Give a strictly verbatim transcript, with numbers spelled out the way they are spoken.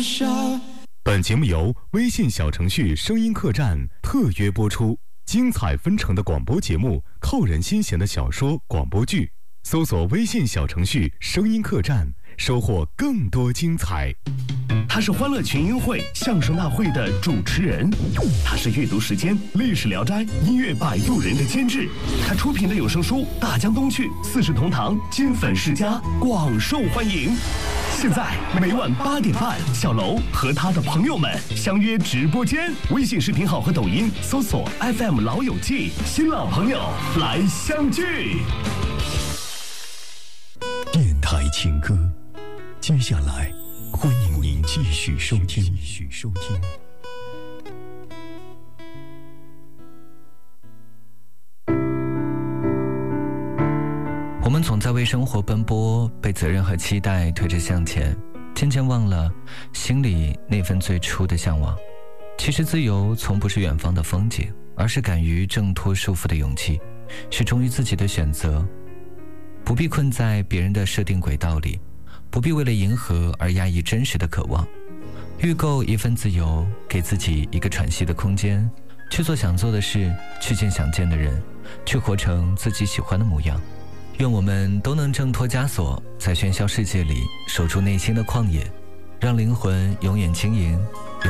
本节目由微信小程序声音客栈特约播出，精彩纷呈的广播节目，扣人心弦的小说广播剧，搜索微信小程序声音客栈，收获更多精彩。 他是欢乐群英会相声大会的主持人，他是阅读时间历史聊斋音乐摆渡人的监制，他出品的有声书《大江东去》四世同堂金粉世家广受欢迎。现在每晚八点半，小楼和他的朋友们相约直播间，微信视频号和抖音搜索 F M 老友记，新老朋友来相聚。 电台情歌，接下来欢迎您继续收听。继续收听。 我们总在为生活奔波，被责任和期待推着向前，渐渐忘了心里那份最初的向往。其实自由从不是远方的风景，而是敢于挣脱束缚的勇气，是忠于自己的选择。不必困在别人的设定轨道里，不必为了迎合而压抑真实的渴望。预购一份自由，给自己一个喘息的空间，去做想做的事，去见想见的人，去活成自己喜欢的模样。愿我们都能挣脱枷锁，在喧嚣世界里守住内心的旷野，让灵魂永远轻盈，